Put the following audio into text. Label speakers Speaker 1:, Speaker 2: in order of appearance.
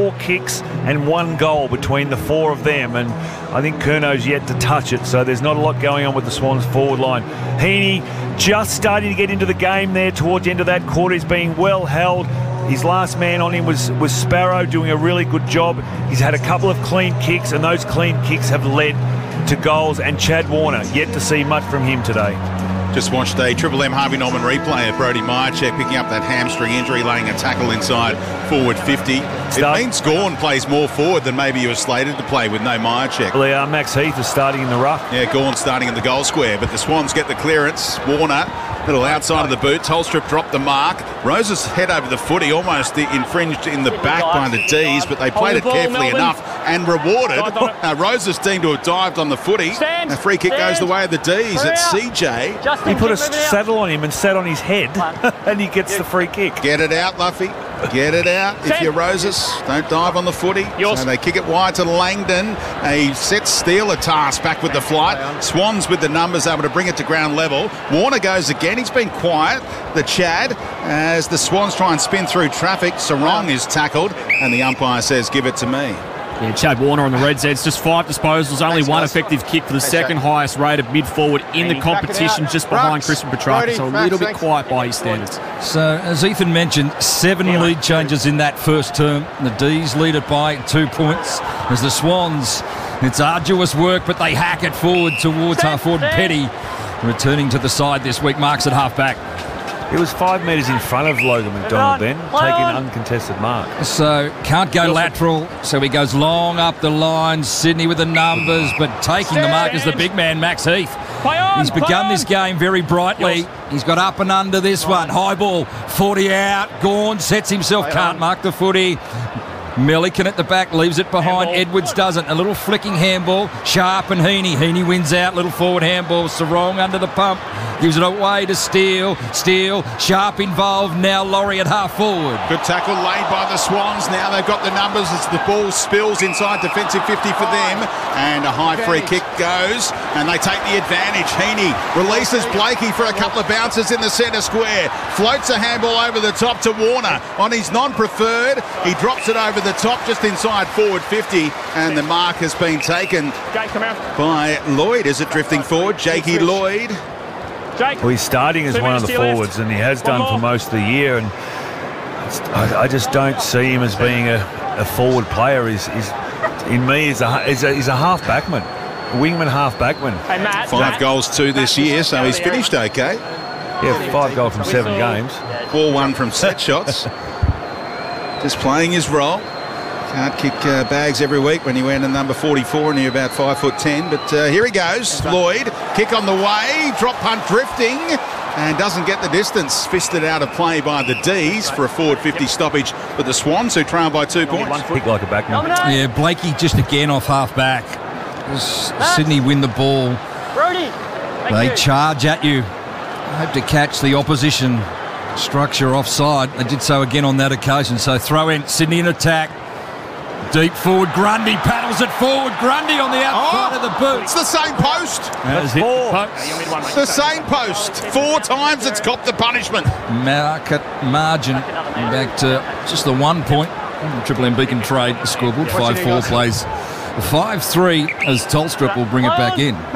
Speaker 1: 4 kicks and 1 goal between the 4 of them, and I think Curnow's yet to touch it, so there's not a lot going on with the Swans forward line. Heaney just starting to get into the game there towards the end of that quarter. He's being well held. His last man on him was Sparrow, doing a really good job. He's had a couple of clean kicks, and those clean kicks have led to goals, and Chad Warner, yet to see much from him today.
Speaker 2: Just watched a Triple M Harvey Norman replay of Brody Myercheck picking up that hamstring injury, laying a tackle inside forward 50. It means Gawn plays more forward than maybe he was slated to play with no Myercheck.
Speaker 1: Well, Max Heath is starting in the ruck.
Speaker 2: Yeah, Gawn starting in the goal square, but the Swans get the clearance. Warner, little outside of the boot. Tolstrup dropped the mark. Rose's head over the footy, almost infringed in the back by the D's, but they played it carefully enough and rewarded. Rose's deemed to have dived on the footy. A free kick goes the way of the D's. It's CJ.
Speaker 1: He put a saddle on him and sat on his head, and he gets the free kick.
Speaker 2: Get it out, Luffy. Get it out. If you're Roses, don't dive on the footy. So they kick it wide to Langdon. He sets Steele a task back with the flight. Swans with the numbers, able to bring it to ground level. Warner goes again. He's been quiet, the Chad, as the Swans try and spin through traffic. Sarong is tackled, and the umpire says, give it to me.
Speaker 3: Yeah, Chad Warner on the Reds. It's just 5 disposals, only 1 effective kick for the second highest rated mid-forward in the competition, just behind Crispin Petrarca, so a little bit quiet by his standards.
Speaker 4: So, as Ethan mentioned, 7 lead changes in that first term. The D's lead it by 2 points. As the Swans, it's arduous work, but they hack it forward towards half-forward Petty. Returning to the side this week, marks at half-back.
Speaker 1: It was 5 metres in front of Logan McDonald then, taking an uncontested mark.
Speaker 4: So, can't go lateral, so he goes long up the line. Sydney with the numbers, but taking the mark is the big man, Max Heath. He's begun this game very brightly. He's got up and under this one. High ball, 40 out. Gawn sets himself, can't mark the footy. Millican at the back leaves it behind. Edwards doesn't. A little flicking handball. Sharp and Heaney. Heaney wins out. Little forward handball. Sarong under the pump. Gives it away to Steele. Steele. Sharp involved. Now Laurie at half forward.
Speaker 2: Good tackle laid by the Swans. Now they've got the numbers as the ball spills inside defensive 50 for them. And a high free kick goes. And they take the advantage. Heaney releases Blakey for a couple of bounces in the centre square. Floats a handball over the top to Warner. On his non-preferred, he drops it over the top just inside forward 50, and the mark has been taken by Lloyd. Is it drifting forward? Jakey Lloyd.
Speaker 1: Well, he's starting as one of the forwards, and he has done for most of the year, and I just don't see him as being a forward player. He's a half backman, a wingman half backman.
Speaker 2: 5 goals 2 this year, so he's finished okay.
Speaker 1: Yeah, 5 goals from 7 games.
Speaker 2: 4-1 from set shots. Just playing his role. Can't kick bags every week when you wear the number 44 and you're about 5'10", but here he goes. Lloyd, kick on the way, drop punt drifting, and doesn't get the distance. Fisted out of play by the D's for a forward 50 stoppage with the Swans, who trail by 2 points.
Speaker 1: Kick like a backman.
Speaker 4: Yeah, Blakey just again off half back. Sydney win the ball. They charge at you. Hope to catch the opposition structure offside. They did so again on that occasion. So throw in, Sydney in attack. Deep forward, Grundy paddles it forward. Grundy on the outside of the boot.
Speaker 2: It's the same post.
Speaker 1: That's 4.
Speaker 2: It's the same post. 4 times it's copped the punishment.
Speaker 4: Market margin back to just the 1 point. Triple M Beacon trade the scoreboard. 5-4 plays 5-3 as Tolstrup will bring it back in.